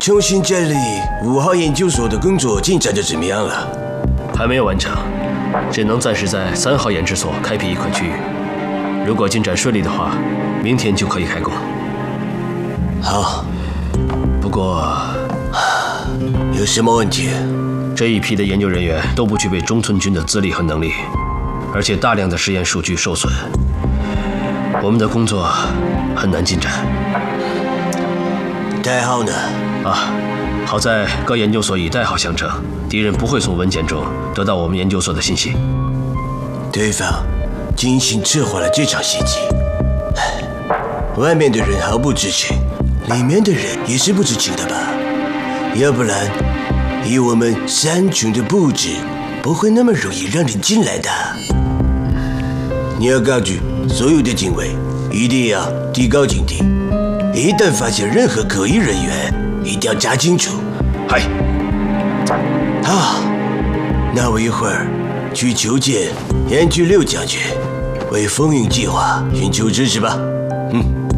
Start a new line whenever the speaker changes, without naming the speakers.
重新建立5号研究所的工作进展的怎么样了？
还没有完成，只能暂时在3号研制所开辟一块区域。如果进展顺利的话，明天就可以开工。
好，
不过
有什么问题？
这一批的研究人员都不具备中村君的资历和能力，而且大量的实验数据受损，我们的工作很难进展。
代号呢？
好在各研究所以代号相称，敌人不会从文件中得到我们研究所的信息。
对方精心策划了这场袭击，外面的人毫不知情，里面的人也是不知情的吧？要不然，以我们3群的布置，不会那么容易让人进来的。你要告诉所有的警卫，一定要提高警惕，一旦发现任何可疑人员，一定要查清楚。
嗨，
好，那我一会儿去求见岩居6将军，为风云计划寻求支持吧。